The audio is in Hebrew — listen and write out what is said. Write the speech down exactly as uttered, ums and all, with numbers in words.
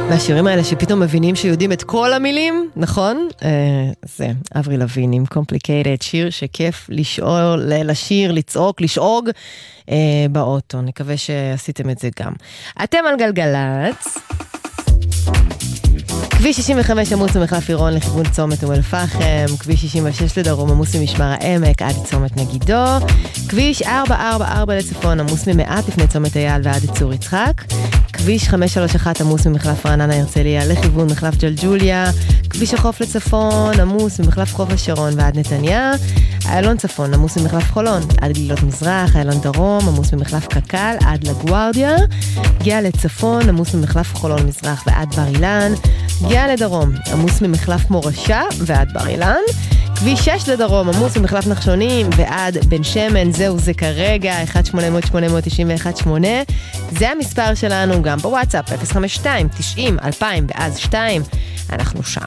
מהשירים האלה שפתאום מבינים שיודעים את כל המילים, נכון? זה אברי לוין עם Complicated, שיר שכיף לשאול, לשיר, לצעוק, לשאוג באוטו. נקווה שעשיתם את זה גם. אתם על גלגלץ. כביש שישים וחמש עמוס ממחלף עירון לכיוון צומת אום אל-פחם, כביש שישים ושש לדרום עמוס ממשמר העמק עד צומת מגידו, כביש ארבע ארבע ארבע לצפון עמוס ממעט לפני צומת אייל ועד צור יצחק, כביש חמש שלוש אחת עמוס ממחלף רעננה הרצליה לכיוון מחלף ג'לג'וליה, כביש החוף לצפון עמוס ממחלף חוף השרון ועד נתניה, איילון צפון עמוס ממחלף חולון עד גלילות מזרח, איילון דרום עמוס ממחלף קקל עד לגוארדיה, גאה לצפון עמוס ממחלף חולון מזרח ועד בר אילן, גאה לדרום עמוס ממחלף מורשה ועד בר אילן, כביש שש לדרום עמוס ממחלף נחשונים ועד בן שמן. זהו זה כרגע אחת שמונה אפס אפס שמונה תשע אחת שמונה, זה המספר שלנו גם בוואטסאפ אפס חמש שתיים תשעים אלפיים ואז שתיים, אנחנו שם.